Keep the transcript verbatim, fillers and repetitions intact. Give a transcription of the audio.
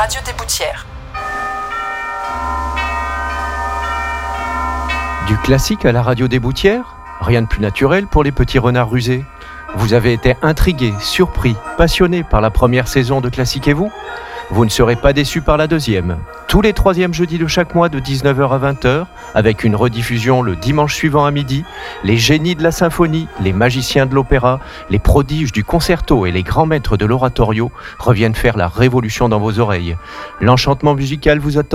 radio des Boutières. Du classique à la radio des Boutières ? Rien de plus naturel pour les petits renards rusés. Vous avez été intrigué, surpris, passionné par la première saison de Classiquez-vous ? Vous ne serez pas déçu par la deuxième. Tous les troisièmes jeudis de chaque mois de dix-neuf heures à vingt heures, avec une rediffusion le dimanche suivant à midi, les génies de la symphonie, les magiciens de l'opéra, les prodiges du concerto et les grands maîtres de l'oratorio reviennent faire la révolution dans vos oreilles. L'enchantement musical vous attend.